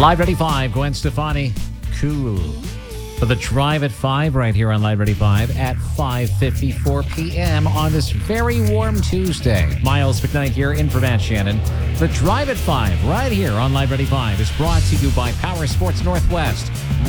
Live Ready 5, Gwen Stefani, Cool. For the Drive at 5 right here on Live Ready 5 at 5:54 p.m. on this very warm Tuesday. Miles McKnight here in for Matt Shannon. The Drive at 5 right here on Live Ready 5 is brought to you by Power Sports Northwest,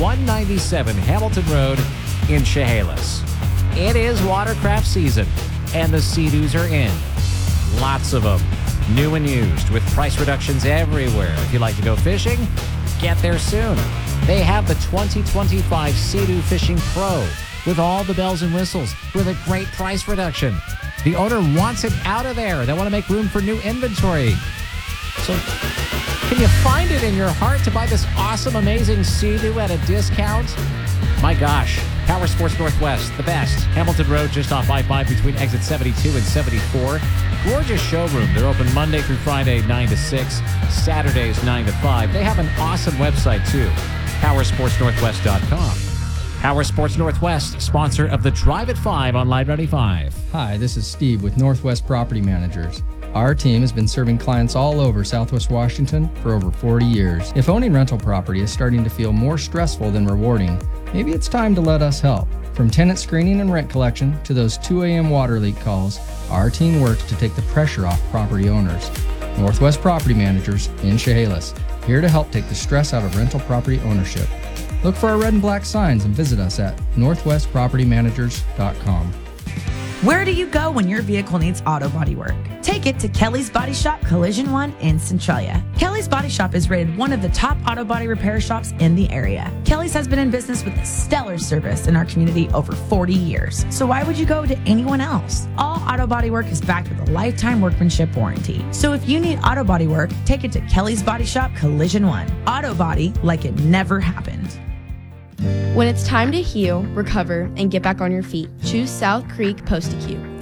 197 Hamilton Road in Chehalis. It is watercraft season, and the Sea-Doos are in. Lots of them, new and used, with price reductions everywhere. If you like to go fishing, get there soon. They have the 2025 Sea-Doo Fishing Pro with all the bells and whistles with a great price reduction. The owner wants it out of there. They want to make room for new inventory. So can you find it in your heart to buy this awesome, amazing Sea-Doo at a discount? My gosh, Power Sports Northwest, the best. Hamilton Road, just off I-5 between exit 72 and 74. Gorgeous showroom. They're open Monday through Friday, 9 to 6, Saturdays, 9 to 5. They have an awesome website, too, powersportsnorthwest.com. Power Sports Northwest, sponsor of the Drive at 5 on Live Ready 5. Hi, this is Steve with Northwest Property Managers. Our team has been serving clients all over Southwest Washington for over 40 years. If owning rental property is starting to feel more stressful than rewarding, maybe it's time to let us help. From tenant screening and rent collection to those 2 a.m. water leak calls, our team works to take the pressure off property owners. Northwest Property Managers in Chehalis, here to help take the stress out of rental property ownership. Look for our red and black signs and visit us at northwestpropertymanagers.com. Where do you go when your vehicle needs auto body work? Take it to Kelly's Body Shop Collision One in Centralia. Kelly's Body Shop is rated one of the top auto body repair shops in the area. Kelly's has been in business with stellar service in our community over 40 years. So why would you go to anyone else? All auto body work is backed with a lifetime workmanship warranty. So if you need auto body work, take it to Kelly's Body Shop Collision One. Auto body like it never happened. When it's time to heal, recover, and get back on your feet, choose South Creek Post-Acute.